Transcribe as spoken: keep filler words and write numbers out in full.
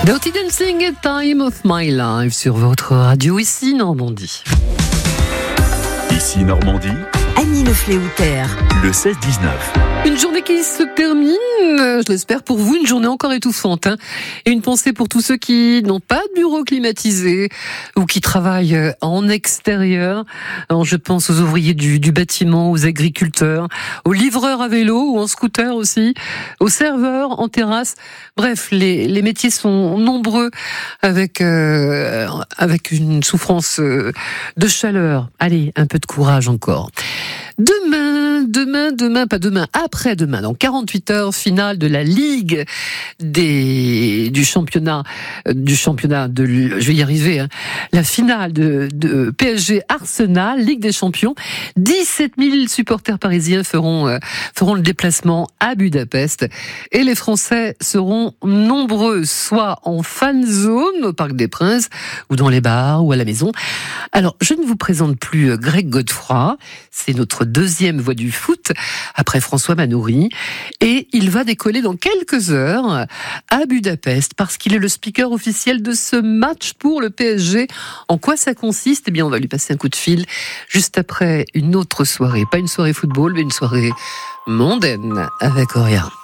Dirty Dancing et Time of My Life sur votre radio, ici Normandie. Ici Normandie, Annie Lefléoutère. le seize dix-neuf. Une journée qui se termine, je l'espère pour vous, une journée encore étouffante. Hein. Et une pensée pour tous ceux qui n'ont pas de bureau climatisé ou qui travaillent en extérieur. Alors, je pense aux ouvriers du, du bâtiment, aux agriculteurs, aux livreurs à vélo ou en scooter aussi, aux serveurs en terrasse. Bref, les, les métiers sont nombreux avec, euh, avec une souffrance de chaleur. Allez, un peu de courage encore. Demain, demain, demain, pas demain, après-demain, dans quarante-huit heures, finale de la Ligue des, du championnat, du championnat de, je vais y arriver, hein, la finale de, de P S G Arsenal, Ligue des Champions. dix-sept mille supporters parisiens feront, euh, feront le déplacement à Budapest et les Français seront nombreux, soit en fan zone au Parc des Princes ou dans les bars ou à la maison. Alors, je ne vous présente plus Greg Godefroy, c'est notre deuxième voix du foot, après François Manoury, et il va décoller dans quelques heures à Budapest, parce qu'il est le speaker officiel de ce match pour le P S G. En quoi ça consiste ? Eh bien, on va lui passer un coup de fil juste après une autre soirée, pas une soirée football, mais une soirée mondaine avec Auria.